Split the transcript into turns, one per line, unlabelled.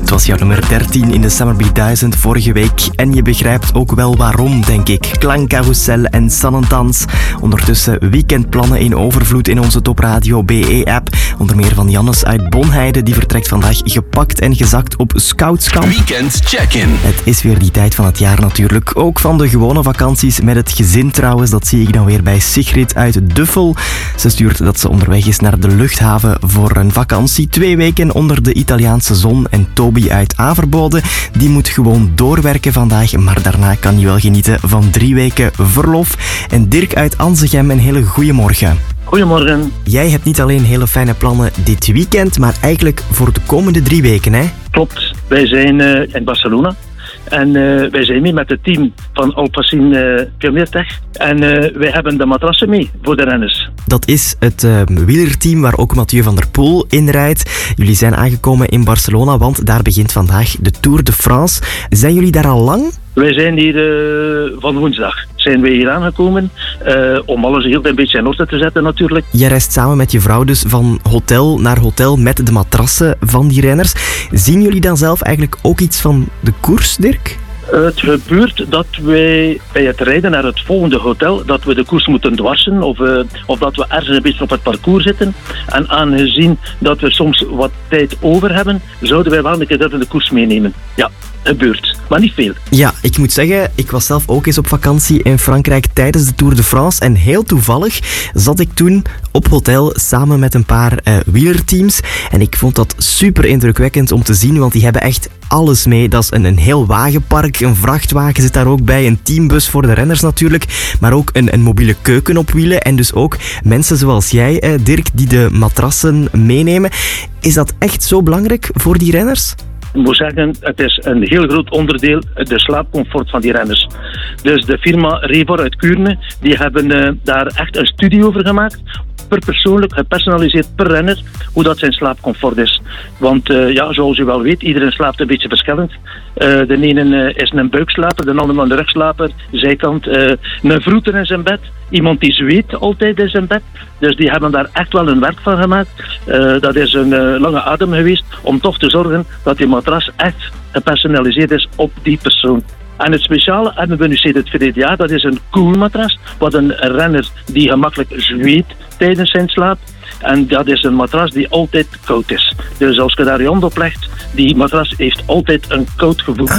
Het was jouw nummer 13 in de Summer Beat 1000 vorige week. En je begrijpt ook wel waarom, denk ik. Klankcarousel en Sanentans. Ondertussen weekendplannen in overvloed in onze Topradio BE-app. Onder meer van Jannes uit Bonheide. Die vertrekt vandaag gepakt en gezakt op Scoutskamp.
Weekend check-in.
Het is weer die tijd van het jaar natuurlijk. Ook van de gewone vakanties met het gezin trouwens. Dat zie ik dan weer bij Sigrid uit Duffel. Ze stuurt dat ze onderweg is naar de luchthaven voor een vakantie. 2 weken onder de Italiaanse zon. En Toby uit Averboden, die moet gewoon doorwerken vandaag. Maar daarna kan hij wel genieten van 3 weken verlof. En Dirk uit Anzegem, een hele goeie morgen.
Goedemorgen.
Jij hebt niet alleen hele fijne plannen dit weekend, maar eigenlijk voor de komende 3 weken, hè?
Klopt, wij zijn in Barcelona. En wij zijn mee met het team van Alpecin Comertech. En wij hebben de matrassen mee voor de renners.
Dat is het wielerteam waar ook Mathieu van der Poel in rijdt. Jullie zijn aangekomen in Barcelona, want daar begint vandaag de Tour de France. Zijn jullie daar al lang?
Wij zijn hier van woensdag. Zijn wij hier aangekomen om alles heel een beetje in orde te zetten natuurlijk.
Jij reist samen met je vrouw dus van hotel naar hotel met de matrassen van die renners. Zien jullie dan zelf eigenlijk ook iets van de koers, Dirk?
Het gebeurt dat wij bij het rijden naar het volgende hotel, dat we de koers moeten dwarsen of dat we ergens een beetje op het parcours zitten. En aangezien dat we soms wat tijd over hebben, zouden wij wel een keer dat in de koers meenemen. Ja, gebeurt. Maar niet veel.
Ja, ik moet zeggen, ik was zelf ook eens op vakantie in Frankrijk tijdens de Tour de France. En heel toevallig zat ik toen op hotel samen met een paar wielerteams. En ik vond dat super indrukwekkend om te zien, want die hebben echt alles mee. Dat is een heel wagenpark, een vrachtwagen zit daar ook bij, een teambus voor de renners natuurlijk, maar ook een mobiele keuken op wielen en dus ook mensen zoals jij, Dirk, die de matrassen meenemen. Is dat echt zo belangrijk voor die renners?
Ik moet zeggen, het is een heel groot onderdeel, de slaapcomfort van die renners. Dus de firma Revor uit Kuurne, die hebben daar echt een studie over gemaakt. Per persoonlijk, gepersonaliseerd per renner, hoe dat zijn slaapcomfort is. Want ja, zoals u wel weet, iedereen slaapt een beetje verschillend. De ene is een buikslaper, de andere een rugslaper, zijkant. Een vroeter in zijn bed, iemand die zweet altijd in zijn bed. Dus die hebben daar echt wel een werk van gemaakt. Dat is een lange adem geweest om toch te zorgen dat die matras echt gepersonaliseerd is op die persoon. En het speciale hebben we nu sinds het verleden jaar, dat is een koelmatras, wat een renner die gemakkelijk zweet tijdens zijn slaap. En dat is een matras die altijd koud is. Dus als je daar je hand op legt, die matras heeft altijd een koud gevoel.